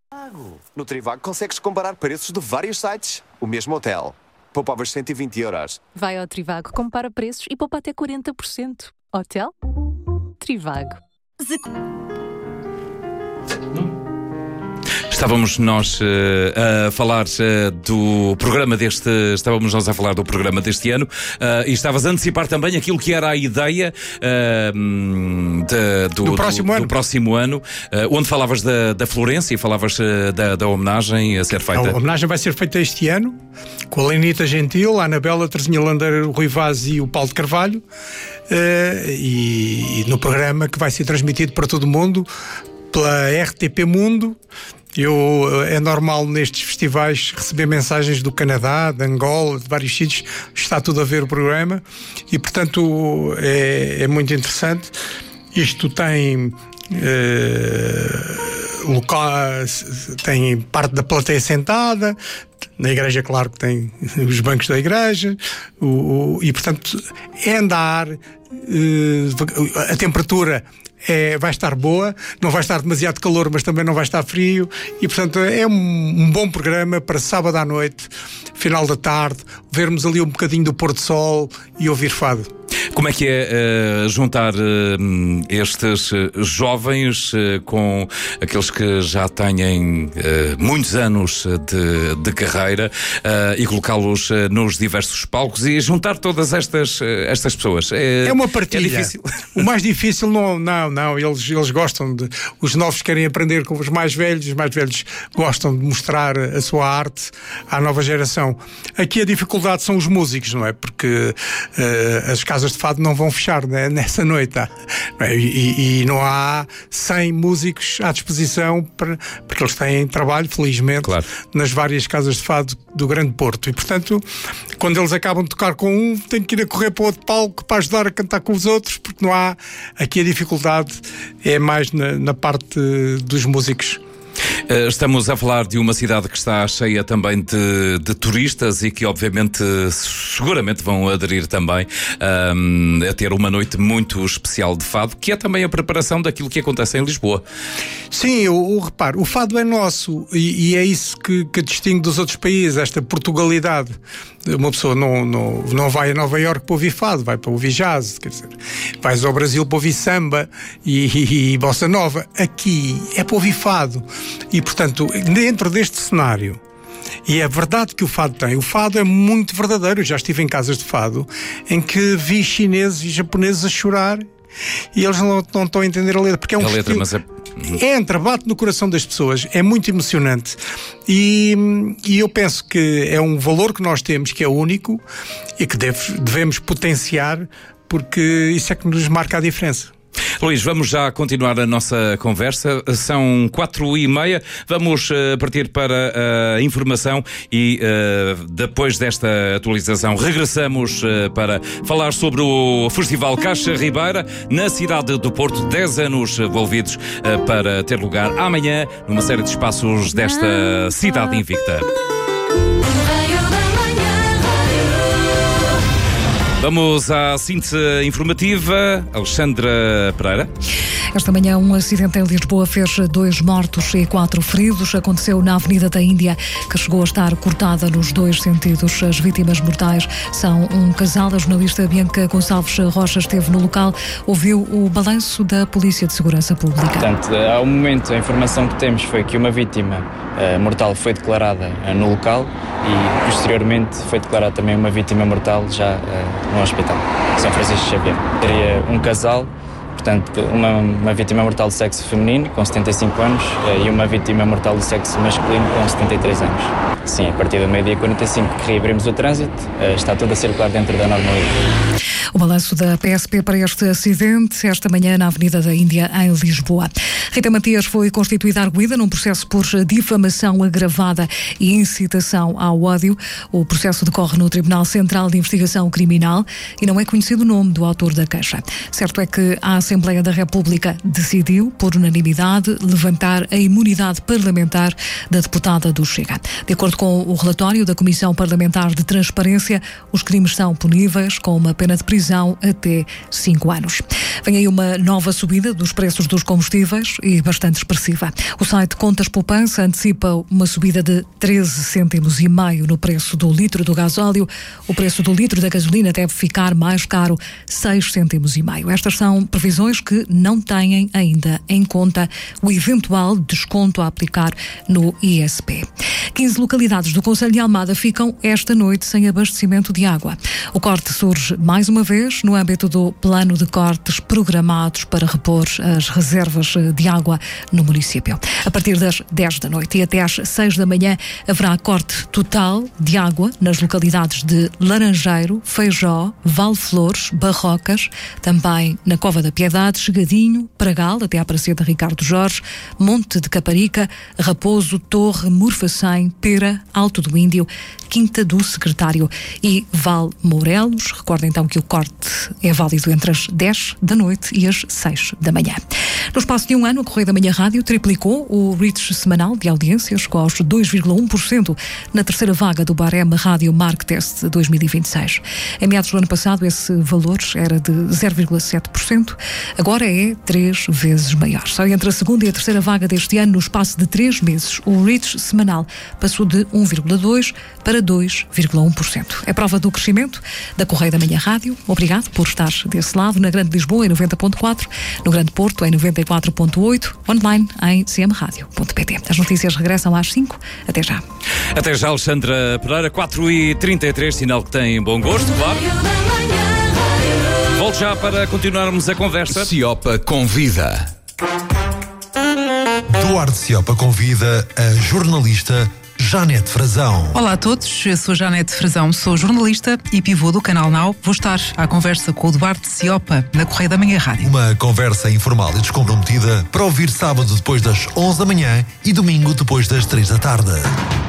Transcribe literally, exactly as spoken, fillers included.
No Trivago consegues comparar preços de vários sites. O mesmo hotel. Poupavas cento e vinte euros. Vai ao Trivago, compara preços e poupa até quarenta por cento. Hotel Trivago. Estávamos nós uh, a falar uh, do programa deste, estávamos nós a falar do programa deste ano uh, e estavas a antecipar também aquilo que era a ideia uh, de, do, do próximo do, ano, do próximo ano uh, onde falavas da, da Florência e falavas uh, da, da homenagem a ser feita. A homenagem vai ser feita este ano com a Lenita Gentil, a Anabela, a Terezinha Landeira, o Rui Vaz e o Paulo de Carvalho uh, e, e no programa que vai ser transmitido para todo o mundo pela R T P Mundo. Eu, é normal nestes festivais receber mensagens do Canadá, de Angola, de vários sítios, está tudo a ver o programa e, portanto, é, é muito interessante. Isto tem eh, local, tem parte da plateia sentada, na igreja, claro que tem os bancos da igreja, o, o, e, portanto, é andar, eh, a temperatura É, vai estar boa, não vai estar demasiado calor, mas também não vai estar frio e, portanto, é um, um bom programa para sábado à noite, final da tarde, vermos ali um bocadinho do pôr do sol e ouvir fado. Como é que é uh, juntar uh, estes uh, jovens uh, com aqueles que já têm uh, muitos anos de, de carreira uh, e colocá-los uh, nos diversos palcos e juntar todas estas, uh, estas pessoas? É, é uma partilha. É difícil. O mais difícil não, não, não. Eles, eles gostam de. Os novos querem aprender com os mais velhos, os mais velhos gostam de mostrar a sua arte à nova geração. Aqui a dificuldade são os músicos, não é? Porque uh, as casas de fado não vão fechar, né, nessa noite, tá? e, e, e não há cem músicos à disposição para, porque eles têm trabalho, felizmente, claro, nas várias casas de fado do Grande Porto e, portanto, quando eles acabam de tocar com um, têm que ir a correr para outro palco para ajudar a cantar com os outros, porque não há, aqui a dificuldade é mais na, na parte dos músicos. Estamos a falar de uma cidade que está cheia também de, de turistas e que obviamente seguramente vão aderir também um, a ter uma noite muito especial de fado, que é também a preparação daquilo que acontece em Lisboa. Sim, eu, eu reparo, o fado é nosso e, e é isso que, que distingue dos outros países, esta Portugalidade. Uma pessoa não, não, não vai a Nova Iorque para ouvir fado, vai para ouvir jazz, quer dizer, vais ao Brasil para ouvir samba e, e, e bossa nova. Aqui é para ouvir fado. E, portanto, dentro deste cenário, e é verdade que o fado tem, o fado é muito verdadeiro. Eu já estive em casas de fado em que vi chineses e japoneses a chorar e eles não, não estão a entender a letra, porque é um a letra, estilo, mas é... entra, bate no coração das pessoas, é muito emocionante e, e eu penso que é um valor que nós temos, que é único e que deve, devemos potenciar, porque isso é que nos marca a diferença. Luís, vamos já continuar a nossa conversa. São quatro e meia. Vamos uh, partir para a informação e uh, depois desta atualização regressamos uh, para falar sobre o Festival Caixa Ribeira na cidade do Porto. Dez anos envolvidos uh, para ter lugar amanhã numa série de espaços desta cidade invicta. Vamos à síntese informativa. Alexandra Pereira. Esta manhã um acidente em Lisboa fez dois mortos e quatro feridos. Aconteceu na Avenida da Índia, que chegou a estar cortada nos dois sentidos. As vítimas mortais são um casal. A jornalista Bianca Gonçalves Rocha esteve no local, ouviu o balanço da Polícia de Segurança Pública. Portanto, ao momento a informação que temos foi que uma vítima uh, mortal foi declarada uh, no local e posteriormente foi declarada também uma vítima mortal já uh, no Hospital São Francisco Xavier. Teria um casal, portanto, uma, uma vítima mortal de sexo feminino com setenta e cinco anos e uma vítima mortal de sexo masculino com setenta e três anos. Sim, a partir do meio-dia e quarenta e cinco que reabrimos o trânsito, está tudo a circular dentro da normalidade. O balanço da P S P para este acidente esta manhã na Avenida da Índia, em Lisboa. Rita Matias foi constituída arguida num processo por difamação agravada e incitação ao ódio. O processo decorre no Tribunal Central de Investigação Criminal e não é conhecido o nome do autor da queixa. Certo é que a Assembleia da República decidiu, por unanimidade, levantar a imunidade parlamentar da deputada do Chega. De acordo com o relatório da Comissão Parlamentar de Transparência, os crimes são puníveis com uma pena de prisão revisão até cinco anos. Vem aí uma nova subida dos preços dos combustíveis e bastante expressiva. O site Contas Poupança antecipa uma subida de treze cêntimos e meio no preço do litro do gasóleo. O preço do litro da gasolina deve ficar mais caro, seis cêntimos e meio. Estas são previsões que não têm ainda em conta o eventual desconto a aplicar no I S P. quinze localidades do concelho de Almada ficam esta noite sem abastecimento de água. O corte surge mais uma vez no âmbito do plano de cortes programados para repor as reservas de água no município. A partir das dez da noite e até às seis da manhã haverá corte total de água nas localidades de Laranjeiro, Feijó, Valflores, Barrocas, também na Cova da Piedade, Chegadinho, Pragal, até à Praceta Ricardo Jorge, Monte de Caparica, Raposo, Torre, Morfacém, Pera, Alto do Índio, Quinta do Secretário e Val Mourelos. Recorda então que o corte é válido entre as dez da noite e as seis da manhã. No espaço de um ano, a Correio da Manhã Rádio triplicou o reach semanal de audiências, com aos dois vírgula um por cento na terceira vaga do Barema Rádio Marktest dois mil e vinte e seis. Em meados do ano passado, esse valor era de zero vírgula sete por cento, agora é três vezes maior. Só entre a segunda e a terceira vaga deste ano, no espaço de três meses, o reach semanal passou de um vírgula dois por cento para dois vírgula um por cento. É prova do crescimento da Correio da Manhã Rádio. Obrigado por estar desse lado. Na Grande Lisboa, em noventa ponto quatro, no Grande Porto, em noventa e quatro ponto oito, online em c m radio ponto p t. As notícias regressam às cinco. Até já. Até já, Alexandra Pereira, quatro e trinta e três, sinal que tem bom gosto, claro. Volto já para continuarmos a conversa. Ciopa convida. Duarte Ciopa convida a jornalista Janete Frazão. Olá a todos, eu sou Janete Frazão, sou jornalista e pivô do Canal Now. Vou estar à conversa com o Duarte Ciopa na Correio da Manhã Rádio. Uma conversa informal e descomprometida para ouvir sábado depois das onze da manhã e domingo depois das três da tarde.